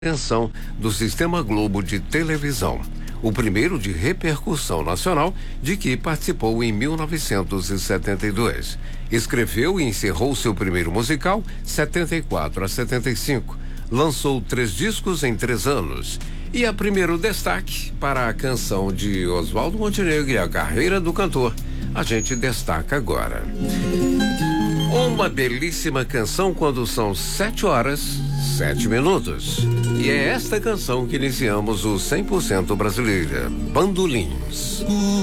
Atenção do Sistema Globo de televisão, o primeiro de repercussão nacional, de que participou em 1972. Escreveu e encerrou seu primeiro musical 74 a 75. Lançou 3 discos em 3 anos. E a primeiro destaque para a canção de Oswaldo Montenegro e a carreira do cantor, a gente destaca agora. Uma belíssima canção quando são 7h07. E é esta canção que iniciamos o 100% Brasileira, Bandolins.